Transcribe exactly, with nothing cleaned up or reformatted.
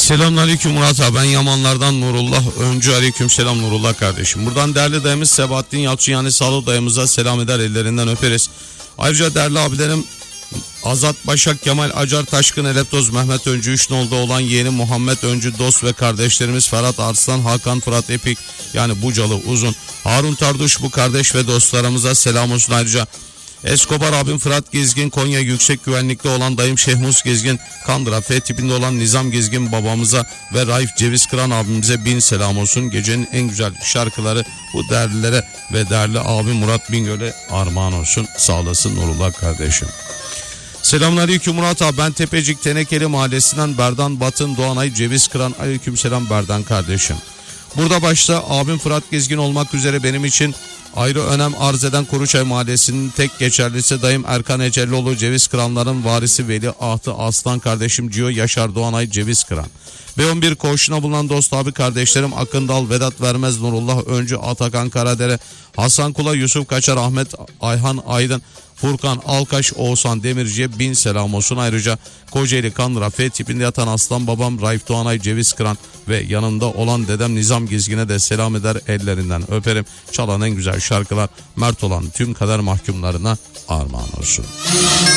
Selamünaleyküm Murat abi, ben Yamanlardan Nurullah Öncü. Aleyküm selam Nurullah kardeşim. Buradan değerli dayımız Sebahattin Yalçın yani Sağlık dayımıza selam eder, ellerinden öperiz. Ayrıca değerli abilerim Azat Başak, Kemal Acar, Taşkın Eleptoz, Mehmet Öncü, Üçnol'da olan yeğeni Muhammed Öncü, dost ve kardeşlerimiz Ferhat Arslan, Hakan Fırat Epik yani Bucalı Uzun, Harun Tarduş, bu kardeş ve dostlarımıza selam olsun. Ayrıca Escobar abim Fırat Gezgin, Konya Yüksek Güvenlik'te olan dayım Şehmus Gezgin, Kandıra F tipinde olan Nizam Gezgin babamıza ve Raif Ceviz Kıran abimize bin selam olsun. Gecenin en güzel şarkıları bu değerlilere ve değerli abim Murat Bingöl'e armağan olsun. Sağ olasın Nurullah kardeşim. Selamünaleyküm Murat abi, ben Tepecik Tenekeli Mahallesi'nden Berdan Batın Doğanay Ceviz Kıran. Aleyküm selam Berdan kardeşim. Burada başta abim Fırat Gezgin olmak üzere benim için ayrı önem arz eden Kuruçay Mahallesi'nin tek geçerlisi dayım Erkan Ecelloğlu, Ceviz Kıranların varisi Veli Ahtı Aslan kardeşim Cio Yaşar Doğanay Ceviz Kıran. B on bir koğuşuna bulunan dost abi kardeşlerim Akındal, Vedat Vermez, Nurullah Öncü, Atakan Karadere, Hasan Kula, Yusuf Kaçar, Ahmet Ayhan Aydın, Furkan Alkaş, Oğuzhan Demirci'ye bin selam olsun. Ayrıca Kocaeli Kandıra F tipinde yatan aslan babam Raif Doğanay Ceviz Kıran ve yanında olan dedem Nizam Gezgin'e de selam eder, ellerinden öperim. Çalan en güzel şarkılar mert olan tüm kader mahkumlarına armağan olsun.